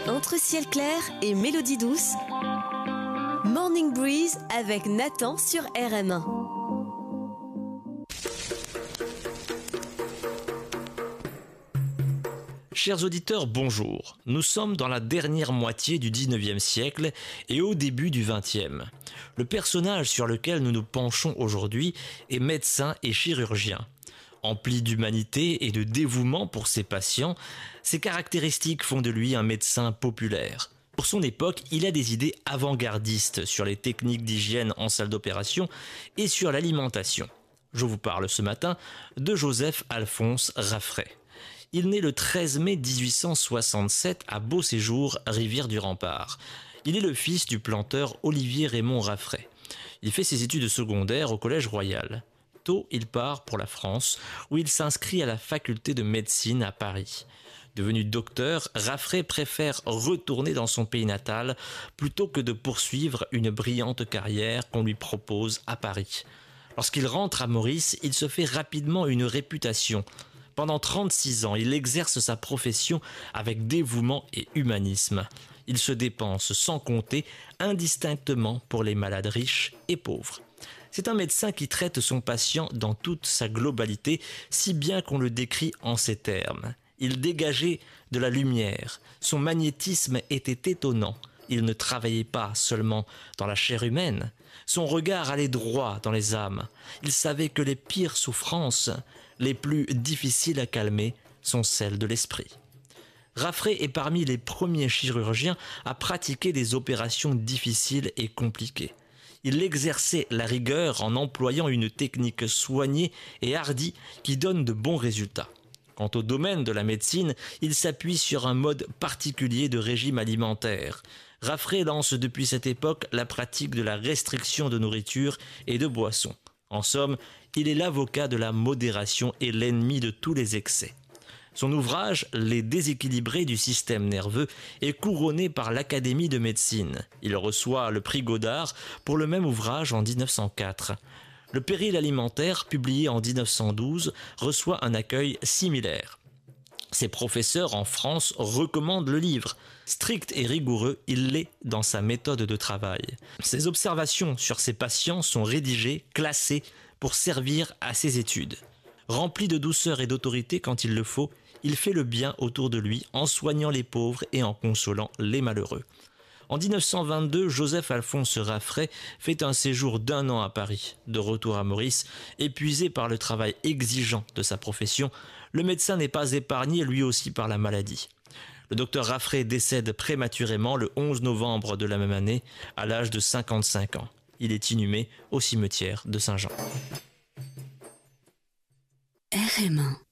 Entre ciel clair et mélodie douce, Morning Breeze avec Nathan sur RM1. Chers auditeurs, bonjour. Nous sommes dans la dernière moitié du 19e siècle et au début du 20e. Le personnage sur lequel nous nous penchons aujourd'hui est médecin et chirurgien. Empli d'humanité et de dévouement pour ses patients, ses caractéristiques font de lui un médecin populaire. Pour son époque, il a des idées avant-gardistes sur les techniques d'hygiène en salle d'opération et sur l'alimentation. Je vous parle ce matin de Joseph-Alphonse Raffray. Il naît le 13 mai 1867 à Beauséjour, Rivière-du-Rempart. Il est le fils du planteur Olivier Raymond Raffray. Il fait ses études secondaires au Collège Royal. Tôt, il part pour la France, où il s'inscrit à la faculté de médecine à Paris. Devenu docteur, Raffray préfère retourner dans son pays natal plutôt que de poursuivre une brillante carrière qu'on lui propose à Paris. Lorsqu'il rentre à Maurice, il se fait rapidement une réputation. Pendant 36 ans, il exerce sa profession avec dévouement et humanisme. Il se dépense sans compter, indistinctement pour les malades riches et pauvres. C'est un médecin qui traite son patient dans toute sa globalité, si bien qu'on le décrit en ces termes. Il dégageait de la lumière, son magnétisme était étonnant. Il ne travaillait pas seulement dans la chair humaine, son regard allait droit dans les âmes. Il savait que les pires souffrances, les plus difficiles à calmer, sont celles de l'esprit. Raffray est parmi les premiers chirurgiens à pratiquer des opérations difficiles et compliquées. Il exerçait la rigueur en employant une technique soignée et hardie qui donne de bons résultats. Quant au domaine de la médecine, il s'appuie sur un mode particulier de régime alimentaire. Raffray lance depuis cette époque la pratique de la restriction de nourriture et de boissons. En somme, il est l'avocat de la modération et l'ennemi de tous les excès. Son ouvrage, Les déséquilibrés du système nerveux, est couronné par l'Académie de médecine. Il reçoit le prix Godard pour le même ouvrage en 1904. Le Péril alimentaire, publié en 1912, reçoit un accueil similaire. Ses professeurs en France recommandent le livre. Strict et rigoureux, il l'est dans sa méthode de travail. Ses observations sur ses patients sont rédigées, classées, pour servir à ses études. Rempli de douceur et d'autorité quand il le faut, il fait le bien autour de lui en soignant les pauvres et en consolant les malheureux. En 1922, Joseph-Alphonse Raffray fait un séjour d'1 an à Paris. De retour à Maurice, épuisé par le travail exigeant de sa profession, le médecin n'est pas épargné lui aussi par la maladie. Le docteur Raffray décède prématurément le 11 novembre de la même année, à l'âge de 55 ans. Il est inhumé au cimetière de Saint-Jean. RM1